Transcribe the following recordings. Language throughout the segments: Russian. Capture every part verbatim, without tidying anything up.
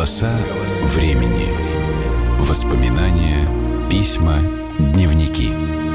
Голоса времени. Воспоминания, письма, дневники.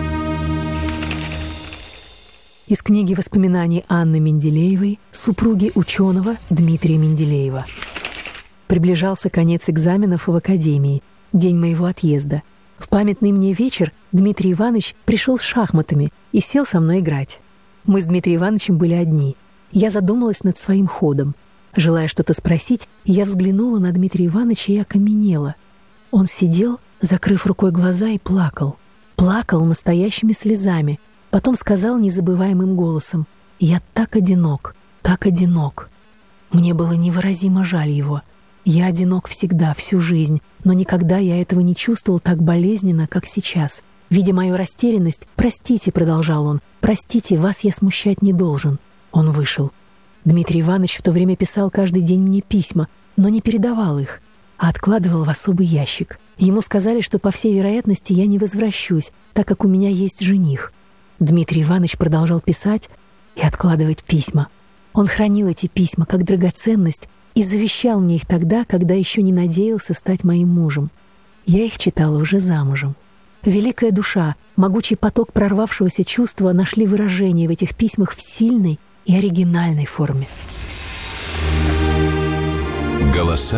Из книги воспоминаний Анны Менделеевой, супруги ученого Дмитрия Менделеева. Приближался конец экзаменов в академии, день моего отъезда. В памятный мне вечер Дмитрий Иванович пришел с шахматами и сел со мной играть. Мы с Дмитрием Ивановичем были одни. Я задумалась над своим ходом. Желая что-то спросить, я взглянула на Дмитрия Ивановича и окаменела. Он сидел, закрыв рукой глаза, и плакал. Плакал настоящими слезами. Потом сказал незабываемым голосом: «Я так одинок, так одинок». Мне было невыразимо жаль его. Я одинок всегда, всю жизнь, но никогда я этого не чувствовал так болезненно, как сейчас. Видя мою растерянность: «Простите», — продолжал он, — «простите, вас я смущать не должен». Он вышел. Дмитрий Иванович в то время писал каждый день мне письма, но не передавал их, а откладывал в особый ящик. Ему сказали, что, по всей вероятности, я не возвращусь, так как у меня есть жених. Дмитрий Иванович продолжал писать и откладывать письма. Он хранил эти письма как драгоценность и завещал мне их тогда, когда еще не надеялся стать моим мужем. Я их читала уже замужем. Великая душа, могучий поток прорвавшегося чувства нашли выражение в этих письмах в сильной и оригинальной форме. Голоса